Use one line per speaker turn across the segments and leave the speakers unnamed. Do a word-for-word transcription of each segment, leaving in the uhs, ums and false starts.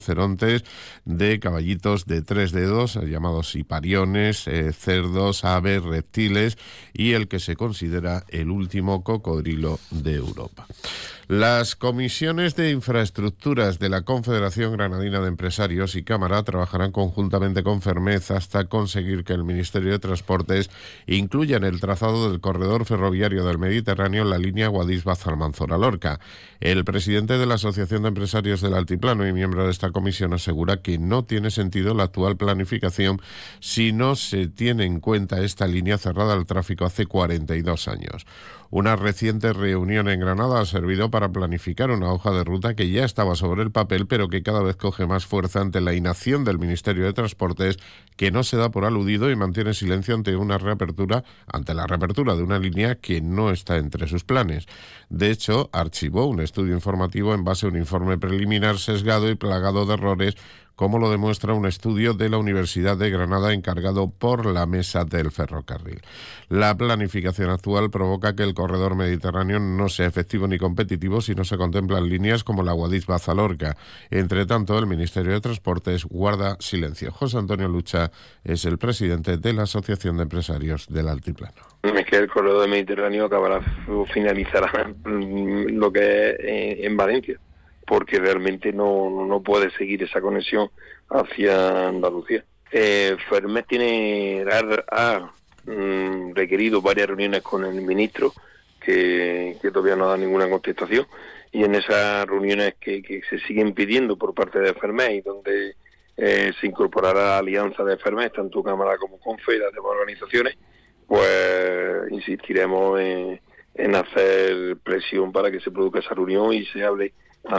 rinocerontes, de caballitos de tres dedos, llamados hipariones, eh, cerdos, aves, reptiles y el que se considera el último cocodrilo de Europa. Las comisiones de infraestructuras de la Confederación Granadina de Empresarios y Cámara trabajarán conjuntamente con Fermez hasta conseguir que el Ministerio de Transportes incluya en el trazado del corredor ferroviario del Mediterráneo la línea Guadix-Almanzora-Lorca. El presidente de la Asociación de Empresarios del Altiplano y miembro de esta comisión asegura que no tiene sentido la actual planificación si no se tiene en cuenta esta línea cerrada al tráfico hace cuarenta y dos años. Una reciente reunión en Granada ha servido para planificar una hoja de ruta que ya estaba sobre el papel, pero que cada vez coge más fuerza ante la inacción del Ministerio de Transportes, que no se da por aludido y mantiene silencio ante una reapertura, ante la reapertura de una línea que no está entre sus planes. De hecho, archivó un estudio informativo en base a un informe preliminar sesgado y plagado de errores, como lo demuestra un estudio de la Universidad de Granada encargado por la Mesa del Ferrocarril. La planificación actual provoca que el corredor mediterráneo no sea efectivo ni competitivo si no se contemplan líneas como la Guadix-Baza-Lorca. Entre tanto, el Ministerio de Transportes guarda silencio. José Antonio Lucha es el presidente de la Asociación de Empresarios del Altiplano.
Es que el corredor mediterráneo acabará, finalizará lo que es en Valencia, porque realmente no, no puede seguir esa conexión hacia Andalucía. Eh, Fermez tiene, ha, ha mm, requerido varias reuniones con el ministro, que, que todavía no ha dado ninguna contestación, y en esas reuniones que, que se siguen pidiendo por parte de Fermez, y donde eh, se incorporará la alianza de Fermez, tanto Cámara como Confe y las demás organizaciones, pues insistiremos en, en hacer presión para que se produzca esa reunión y se hable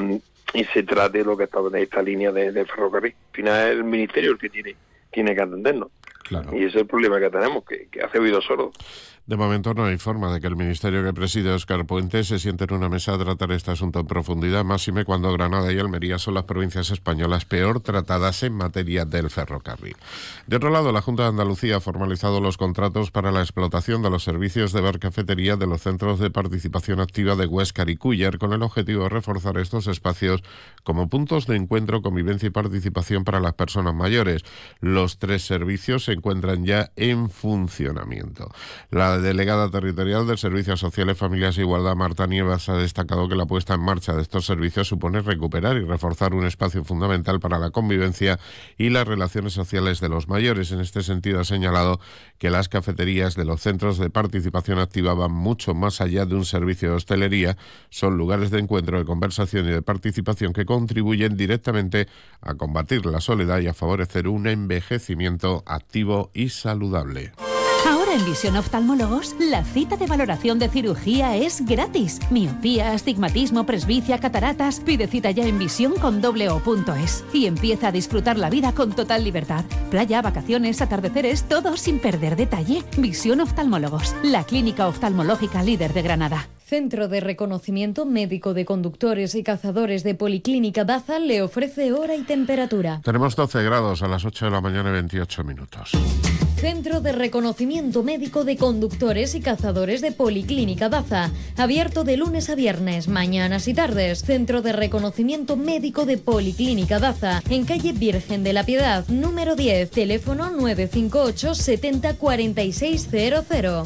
y se trate lo que está en esta línea de, de ferrocarril. Al final es el ministerio el que tiene, tiene que atendernos. Claro. Y ese es el problema que tenemos, que, que hace oídos sordos.
De momento no hay forma de que el ministerio que preside Óscar Puente se siente en una mesa a tratar este asunto en profundidad, máxime cuando Granada y Almería son las provincias españolas peor tratadas en materia del ferrocarril. De otro lado, la Junta de Andalucía ha formalizado los contratos para la explotación de los servicios de bar-cafetería de los centros de participación activa de Huéscar y Cúller, con el objetivo de reforzar estos espacios como puntos de encuentro, convivencia y participación para las personas mayores. Los tres servicios se encuentran ya en funcionamiento. La delegada territorial de Servicios Sociales, Familias e Igualdad, Marta Nievas, ha destacado que la puesta en marcha de estos servicios supone recuperar y reforzar un espacio fundamental para la convivencia y las relaciones sociales de los mayores. En este sentido, ha señalado que las cafeterías de los centros de participación activa van mucho más allá de un servicio de hostelería. Son lugares de encuentro, de conversación y de participación que contribuyen directamente a combatir la soledad y a favorecer un envejecimiento activo y saludable.
Ahora en Visión Oftalmólogos, la cita de valoración de cirugía es gratis. Miopía, astigmatismo, presbicia, cataratas. Pide cita ya en visión con doble o punto es y empieza a disfrutar la vida con total libertad. Playa, vacaciones, atardeceres, todo sin perder detalle. Visión Oftalmólogos, la clínica oftalmológica líder de Granada.
Centro de Reconocimiento Médico de Conductores y Cazadores de Policlínica Baza le ofrece hora y temperatura.
Tenemos doce grados a las ocho de la mañana y veintiocho minutos.
Centro de Reconocimiento Médico de Conductores y Cazadores de Policlínica Baza. Abierto de lunes a viernes, mañanas y tardes. Centro de Reconocimiento Médico de Policlínica Baza. En calle Virgen de la Piedad, número diez. Teléfono nueve cinco ocho setenta cuarenta y seis cero cero.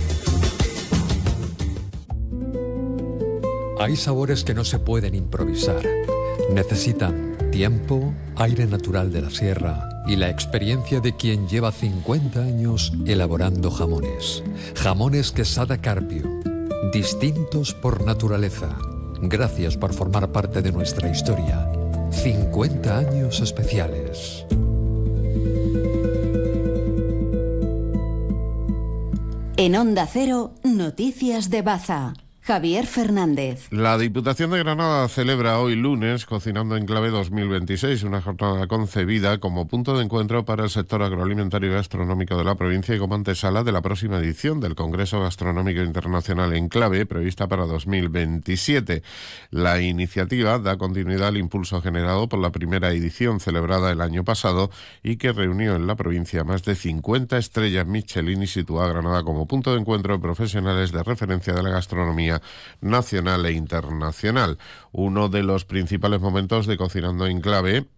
Hay sabores que no se pueden improvisar. Necesitan tiempo, aire natural de la sierra y la experiencia de quien lleva cincuenta años elaborando jamones. Jamones Quesada Carpio, distintos por naturaleza. Gracias por formar parte de nuestra historia. cincuenta años especiales.
En Onda Cero, Noticias de Baza. Javier Fernández.
La Diputación de Granada celebra hoy lunes Cocinando en Clave dos mil veintiséis, una jornada concebida como punto de encuentro para el sector agroalimentario y gastronómico de la provincia y como antesala de la próxima edición del Congreso Gastronómico Internacional en Clave, prevista para dos mil veintisiete. La iniciativa da continuidad al impulso generado por la primera edición celebrada el año pasado y que reunió en la provincia más de cincuenta estrellas Michelin y sitúa a Granada como punto de encuentro de profesionales de referencia de la gastronomía nacional e internacional. Uno de los principales momentos de Cocinando en Clave